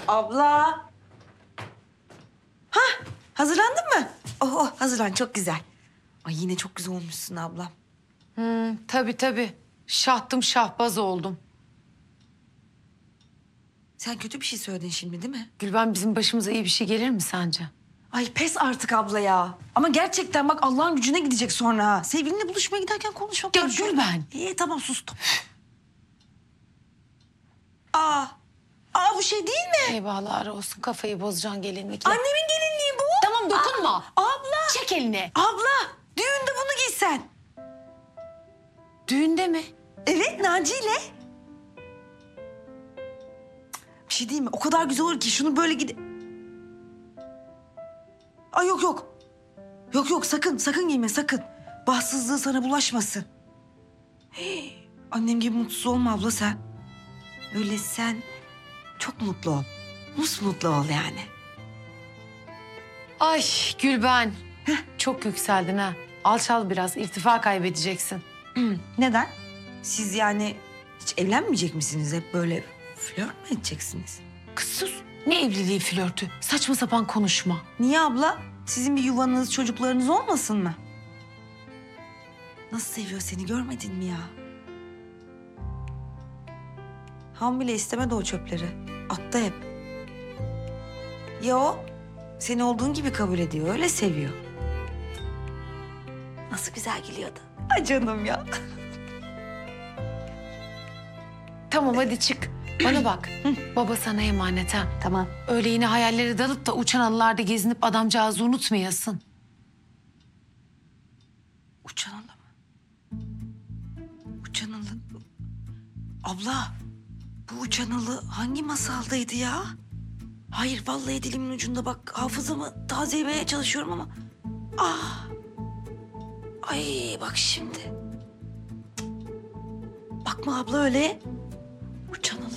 Abla. Hah, hazırlandın mı? Oh, hazırlan, çok güzel. Ay yine çok güzel olmuşsun ablam. Tabii. Şahtım şahbaz oldum. Sen kötü bir şey söyledin şimdi değil mi? Gülben bizim başımıza iyi bir şey gelir mi sence? Ay pes artık abla ya. Ama gerçekten bak Allah'ın gücüne gidecek sonra ha. Sevgilinle buluşmaya giderken konuşmak Ya var. Gülben. İyi tamam sustum. Aa bu şey değil mi? Eyvahlar olsun kafayı bozacaksın gelinlikle. Annemin gelinliği bu. Tamam dokunma. Abla. Çek elini. Abla düğünde bunu giysen. Düğünde mi? Evet Naci ile. Bir şey değil mi? O kadar güzel olur ki şunu böyle gide... Ay yok. Yok sakın giyme sakın. Bahtsızlığı sana bulaşmasın. Hey, annem gibi mutsuz olma abla sen. Öyle sen çok mutlu ol. Mutlu ol yani. Ay Gülben. Çok yükseldin ha. Alçal biraz irtifa kaybedeceksin. Neden? Siz yani hiç evlenmeyecek misiniz? Hep böyle flört mü edeceksiniz? Kız sus. Ne evliliği flörtü? Saçma sapan konuşma. Niye abla? Sizin bir yuvanız, çocuklarınız olmasın mı? Nasıl seviyor seni görmedin mi ya? Hamile istemedi o çöpleri. Attı hep. Ya o seni olduğun gibi kabul ediyor, öyle seviyor. Nasıl güzel gülüyordu. Ay canım ya. Tamam hadi çık. Bana bak. Baba sana emanet ha. Tamam. Öyle yine hayalleri dalıp da uçan halılarda gezinip adamcağızı unutmayasın. Uçan halı mı? Uçan halı. Abla, bu uçan halı hangi masaldaydı ya? Hayır, vallahi dilimin ucunda bak. Hafızamı tazelemeye çalışıyorum ama... Ah! Ay bak şimdi. Cık. Bakma abla öyle. Uçan halı.